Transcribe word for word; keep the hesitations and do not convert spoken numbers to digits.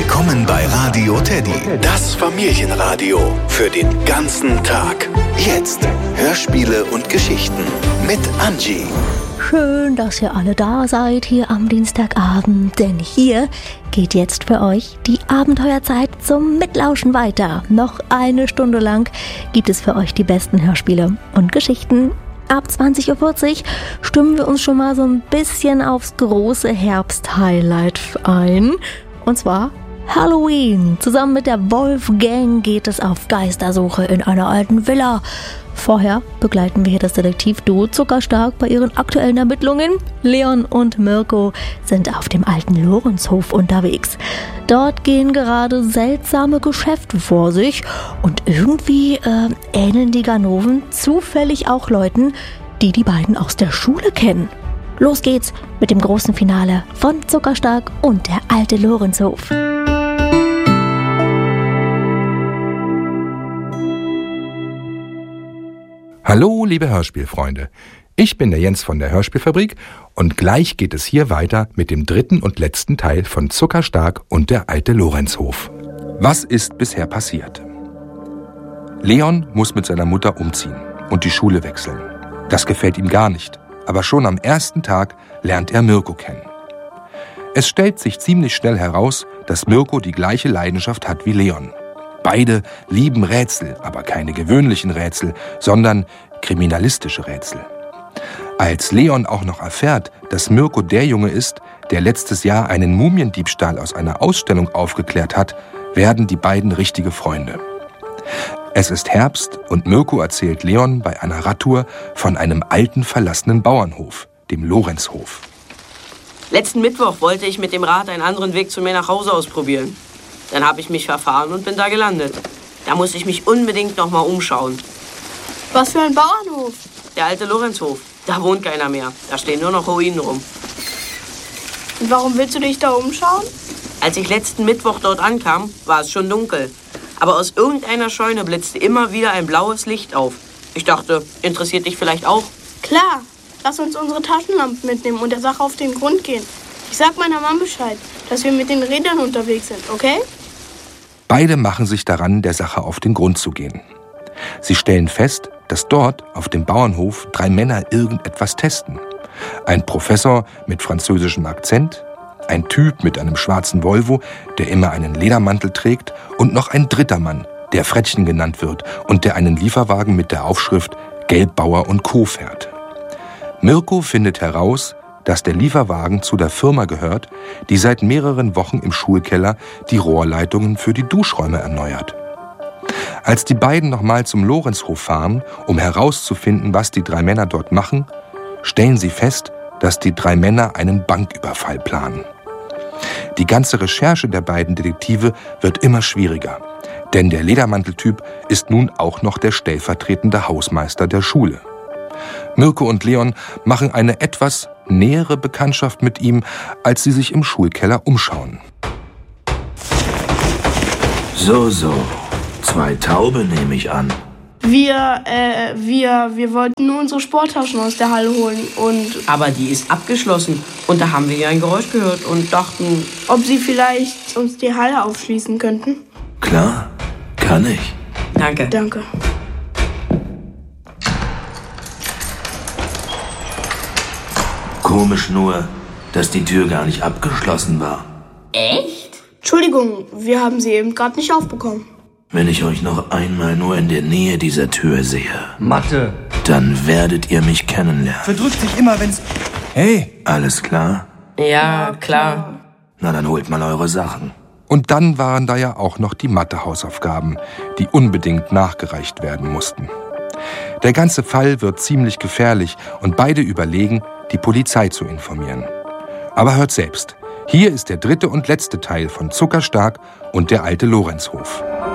Willkommen bei Radio Teddy, das Familienradio für den ganzen Tag. Jetzt Hörspiele und Geschichten mit Angie. Schön, dass ihr alle da seid hier am Dienstagabend, denn hier geht jetzt für euch die Abenteuerzeit zum Mitlauschen weiter. Noch eine Stunde lang gibt es für euch die besten Hörspiele und Geschichten. Ab zwanzig Uhr vierzig stimmen wir uns schon mal so ein bisschen aufs große Herbst-Highlight ein. Und zwar Halloween. Zusammen mit der Wolf-Gang geht es auf Geistersuche in einer alten Villa. Vorher begleiten wir hier das Detektivduo Zuckerstark bei ihren aktuellen Ermittlungen. Leon und Mirko sind auf dem alten Lorenzhof unterwegs. Dort gehen gerade seltsame Geschäfte vor sich und irgendwie äh, ähneln die Ganoven zufällig auch Leuten, die die beiden aus der Schule kennen. Los geht's mit dem großen Finale von Zuckerstark und der alte Lorenzhof. Hallo, liebe Hörspielfreunde. Ich bin der Jens von der Hörspielfabrik und gleich geht es hier weiter mit dem dritten und letzten Teil von Zuckerstark und der alte Lorenzhof. Was ist bisher passiert? Leon muss mit seiner Mutter umziehen und die Schule wechseln. Das gefällt ihm gar nicht, aber schon am ersten Tag lernt er Mirko kennen. Es stellt sich ziemlich schnell heraus, dass Mirko die gleiche Leidenschaft hat wie Leon. Beide lieben Rätsel, aber keine gewöhnlichen Rätsel, sondern kriminalistische Rätsel. Als Leon auch noch erfährt, dass Mirko der Junge ist, der letztes Jahr einen Mumiendiebstahl aus einer Ausstellung aufgeklärt hat, werden die beiden richtige Freunde. Es ist Herbst und Mirko erzählt Leon bei einer Radtour von einem alten verlassenen Bauernhof, dem Lorenzhof. Letzten Mittwoch wollte ich mit dem Rad einen anderen Weg zu mir nach Hause ausprobieren. Dann habe ich mich verfahren und bin da gelandet. Da musste ich mich unbedingt noch mal umschauen. Was für ein Bauernhof? Der alte Lorenzhof. Da wohnt keiner mehr. Da stehen nur noch Ruinen rum. Und warum willst du dich da umschauen? Als ich letzten Mittwoch dort ankam, war es schon dunkel. Aber aus irgendeiner Scheune blitzte immer wieder ein blaues Licht auf. Ich dachte, interessiert dich vielleicht auch? Klar. Lass uns unsere Taschenlampen mitnehmen und der Sache auf den Grund gehen. Ich sag meiner Mama Bescheid, dass wir mit den Rädern unterwegs sind, okay? Beide machen sich daran, der Sache auf den Grund zu gehen. Sie stellen fest, dass dort auf dem Bauernhof drei Männer irgendetwas testen. Ein Professor mit französischem Akzent, ein Typ mit einem schwarzen Volvo, der immer einen Ledermantel trägt, und noch ein dritter Mann, der Frettchen genannt wird und der einen Lieferwagen mit der Aufschrift Gelbbauer und Co. fährt. Mirko findet heraus, dass der Lieferwagen zu der Firma gehört, die seit mehreren Wochen im Schulkeller die Rohrleitungen für die Duschräume erneuert. Als die beiden nochmal zum Lorenzhof fahren, um herauszufinden, was die drei Männer dort machen, stellen sie fest, dass die drei Männer einen Banküberfall planen. Die ganze Recherche der beiden Detektive wird immer schwieriger, denn der Ledermanteltyp ist nun auch noch der stellvertretende Hausmeister der Schule. Mirko und Leon machen eine etwas nähere Bekanntschaft mit ihm, als sie sich im Schulkeller umschauen. So, so. Zwei Taube nehme ich an. Wir, äh, wir, wir wollten nur unsere Sporttaschen aus der Halle holen und... Aber die ist abgeschlossen und da haben wir ja ein Geräusch gehört und dachten... Ob Sie vielleicht uns die Halle aufschließen könnten? Klar, kann ich. Danke. Danke. Komisch nur, dass die Tür gar nicht abgeschlossen war. Echt? Entschuldigung, wir haben sie eben gerade nicht aufbekommen. Wenn ich euch noch einmal nur in der Nähe dieser Tür sehe, Mathe, dann werdet ihr mich kennenlernen. verdrückt sich immer, wenn's... Hey! Alles klar? Ja, klar. Na, dann holt mal eure Sachen. Und dann waren da ja auch noch die Mathe-Hausaufgaben, die unbedingt nachgereicht werden mussten. Der ganze Fall wird ziemlich gefährlich und beide überlegen, die Polizei zu informieren. Aber hört selbst, hier ist der dritte und letzte Teil von Zuckerstark und der alte Lorenzhof.